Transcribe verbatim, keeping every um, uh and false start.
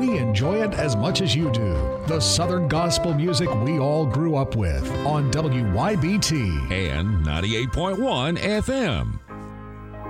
we enjoy it as much as you do. The Southern gospel music we all grew up with on W Y B T and ninety-eight point one F M.